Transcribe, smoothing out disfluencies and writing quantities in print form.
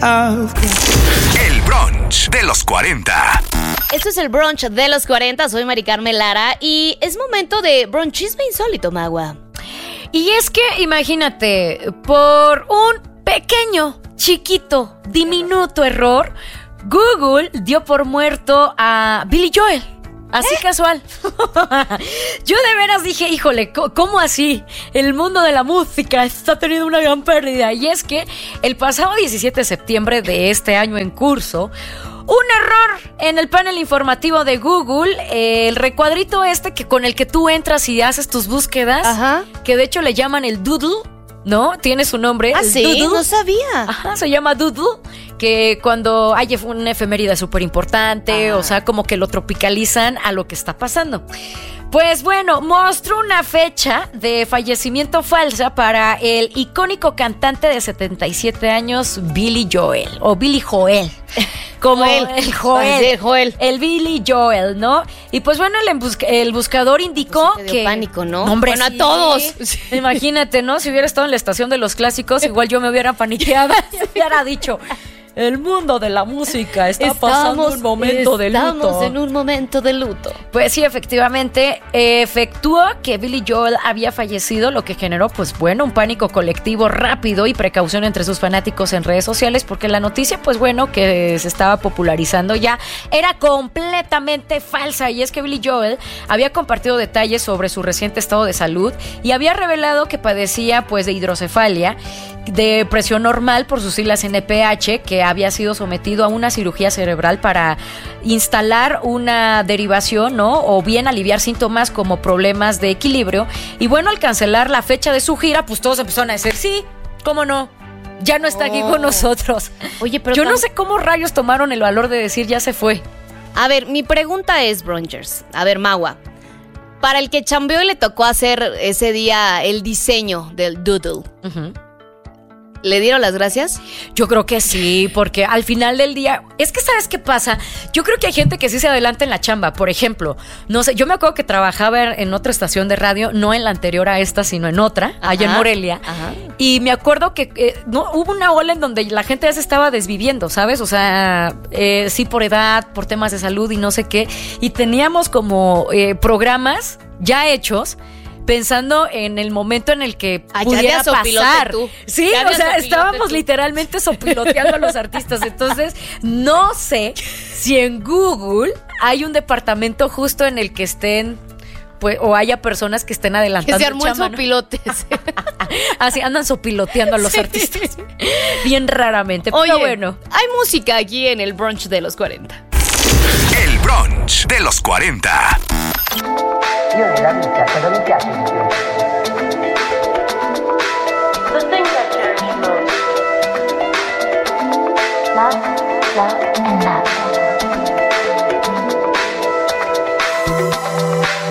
El brunch de los 40. Esto es el brunch de los 40. Soy Mari Carmen Lara y es momento de brunchismo insólito, Magua. Y es que, imagínate, por un pequeño, chiquito, diminuto error, Google dio por muerto a Billy Joel. Así casual. Yo de veras dije, híjole, ¿cómo así? El mundo de la música está teniendo una gran pérdida. Y es que el pasado 17 de septiembre de este año en curso, un error en el panel informativo de Google, el recuadrito que con el que tú entras y haces tus búsquedas, Ajá. que de hecho le llaman el Doodle, ¿no? Tiene su nombre. ¿Ah, el sí? Doodle. No sabía. Ajá, se llama Doodle, que cuando hay una efeméride súper importante, o sea, como que lo tropicalizan a lo que está pasando. Pues bueno, mostró una fecha de fallecimiento falsa para el icónico cantante de 77 años, Billy Joel, o Billy Joel. Como el Joel. El Billy Joel, ¿no? Y pues bueno, el buscador indicó Pues que pánico, ¿no? Hombre, Bueno, sí. a todos. Imagínate, ¿no? Si hubiera estado en la estación de los clásicos, igual yo me hubiera paniqueado. Hubiera dicho, el mundo de la música está pasando un momento de luto. Estamos en un momento de luto. Pues sí, efectivamente, efectuó que Billy Joel había fallecido, lo que generó, pues bueno, un pánico colectivo rápido y precaución entre sus fanáticos en redes sociales, porque la noticia, pues bueno, que se estaba popularizando ya era completamente falsa. Y es que Billy Joel había compartido detalles sobre su reciente estado de salud y había revelado que padecía, pues, de hidrocefalia, de presión normal por sus siglas NPH, que había sido sometido a una cirugía cerebral para instalar una derivación, ¿no? O bien aliviar síntomas como problemas de equilibrio. Y bueno, al cancelar la fecha de su gira, pues todos empezaron a decir, sí, ¿cómo no? Ya no está aquí con nosotros. Oye, pero yo no sé cómo rayos tomaron el valor de decir ya se fue. A ver, mi pregunta es, brunchers. A ver, Magua. Para el que chambeó y le tocó hacer ese día el diseño del Doodle, ¿le dieron las gracias? Yo creo que sí, porque al final del día, es que ¿sabes qué pasa? Yo creo que hay gente que sí se adelanta en la chamba. Por ejemplo, no sé, yo me acuerdo que trabajaba en otra estación de radio, no en la anterior a esta, sino en otra, allá en Morelia. Ajá. Y me acuerdo que no, hubo una ola en donde la gente ya se estaba desviviendo, ¿sabes? O sea, sí por edad, por temas de salud y no sé qué. Y teníamos como programas ya hechos, pensando en el momento en el que pudiera pasar. Tú. Sí, o sea, estábamos literalmente sopiloteando a los artistas. Entonces, no sé si en Google hay un departamento justo en el que estén, pues, o haya personas que estén adelantando. Que se armó el chamba, ¿no? sopilotes. Así andan sopiloteando a los artistas. Bien raramente. Oye, pero bueno. hay música aquí en el brunch de los 40. El brunch de los 40. Io nella vita cosa mi piace di più? The things I cherish most. Love and love.